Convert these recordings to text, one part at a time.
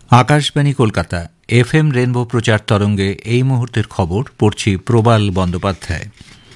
Akashvani Kolkata FM rainbow প্রচার তরঙ্গে এই মুহূর্তের খবর পড়ছি প্রবাল বন্দ্যোপাধ্যায়।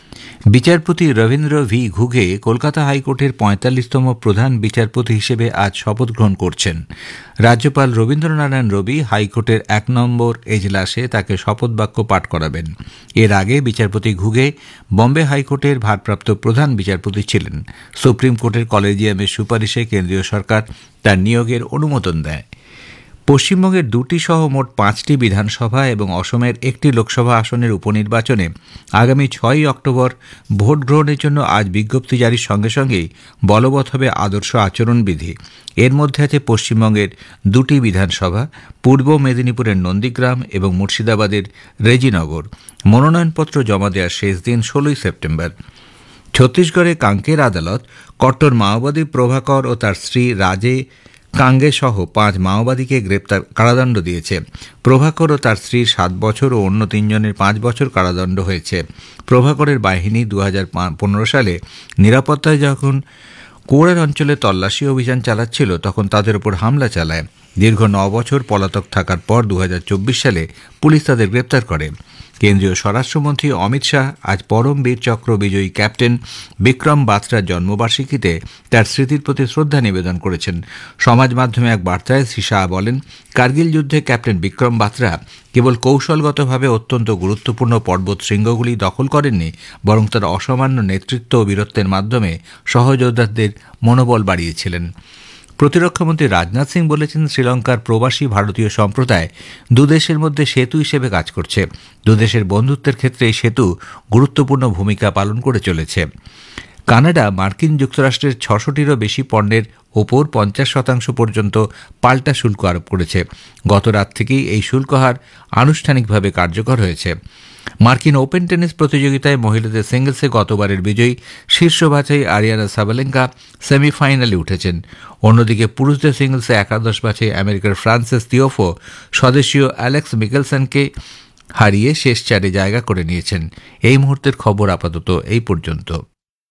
বিচারপতি রবীন্দ্র ভি ঘুগে কলকাতা হাইকোর্টের ৪৫তম প্রধান বিচারপতি হিসেবে আজ শপথ গ্রহণ করছেন। রাজ্যপাল রবীন্দ্রনারায়ণ রবি হাইকোর্টের ১ নম্বর এজলাসে তাকে শপথ বাক্য পাঠ করাবেন। এর আগে বিচারপতি ঘুগে বম্বে হাইকোর্টের ভারপ্রাপ্ত প্রধান বিচারপতি ছিলেন। সুপ্রিম কোর্টের কলেজিয়ামের সুপারিশে কেন্দ্রীয় সরকার তার নিয়োগের অনুমোদন দেয়। পশ্চিমবঙ্গের ২টি সহ মোট ৫টি বিধানসভা এবং অসমের একটি লোকসভা আসনের উপনির্বাচনে আগামী ৬ অক্টোবর ভোট গ্রহণের জন্য আজ বিজ্ঞপ্তি জারির সঙ্গে সঙ্গেই বলবৎ হবে আদর্শ আচরণবিধি। এর মধ্যে আছে পশ্চিমবঙ্গের ২টি বিধানসভা, পূর্ব মেদিনীপুরের নন্দীগ্রাম এবং মুর্শিদাবাদের রেজিনগর। মনোনয়নপত্র জমা দেওয়ার শেষ দিন ১৬ সেপ্টেম্বর। ছত্তিশগড়ে কাঙ্কের আদালত কট্টর মাওবাদী প্রভাকর ও তার স্ত্রী রাজে কাঙ্গে সহ ৫ মাওবাদীকে গ্রেপ্তার কারাদণ্ড দিয়েছে। প্রভাকর ও তার স্ত্রীর ৭ বছর ও অন্য ৩ জনের ৫ বছর কারাদণ্ড হয়েছে। প্রভাকরের বাহিনী ২০১৫ সালে নিরাপত্তায় যখন কোড়ার অঞ্চলে তল্লাশি অভিযান চালাচ্ছিল তখন তাদের উপর হামলা চালায়। দীর্ঘ ৯ বছর পলাতক থাকার পর ২০২৪ সালে পুলিশ তাদের গ্রেপ্তার করে। কেন্দ্রীয় স্বরাষ্ট্রমন্ত্রী অমিত শাহ আজ পরম বীর চক্র বিজয়ী ক্যাপ্টেন বিক্রম বাত্রার জন্মবার্ষিকীতে তার স্মৃতির প্রতি শ্রদ্ধা নিবেদন করেছেন। সমাজ মাধ্যমে এক বার্তায় শ্রী শাহ বলেন, কার্গিল যুদ্ধে ক্যাপ্টেন বিক্রম বাত্রা কেবল কৌশলগতভাবে অত্যন্ত গুরুত্বপূর্ণ পর্বত শৃঙ্গগুলি দখল করেননি, বরং তার অসামান্য নেতৃত্ব ও বীরত্বের মাধ্যমে সহযোদ্ধাদের মনোবল বাড়িয়েছিলেন। প্রতিরক্ষামন্ত্রী রাজনাথ সিং বলেছেন, শ্রীলঙ্কার প্রবাসী ভারতীয় সম্প্রদায় দুদেশের মধ্যে সেতু হিসেবে কাজ করছে। দুদেশের বন্ধুত্বের ক্ষেত্রে এই সেতু গুরুত্বপূর্ণ ভূমিকা পালন করে চলেছে। কানাডা মার্কিন যুক্তরাষ্ট্রের ৬০০টিরও বেশি পণ্যের ওপর ৫০% পর্যন্ত পাল্টা শুল্ক আরোপ করেছে। গত রাত থেকেই এই শুল্ক হার আনুষ্ঠানিকভাবে কার্যকর হয়েছে। মার্কিন ওপেন টেনিস প্রতিযোগিতায় মহিলাদের সিঙ্গলসে গতবারের বিজয়ী শীর্ষ বাছাই আরিয়ানা সাবালেঙ্কা সেমিফাইনালে উঠেছেন। অন্যদিকে পুরুষদের সিঙ্গলসে একাদশ বাছাই আমেরিকার ফ্রান্সিস তিওফো স্বদেশীয় অ্যালেক্স মিকেলসনকে হারিয়ে শেষ ৪ জায়গা করে নিয়েছেন। এই মুহূর্তের খবর আপাতত এই পর্যন্ত।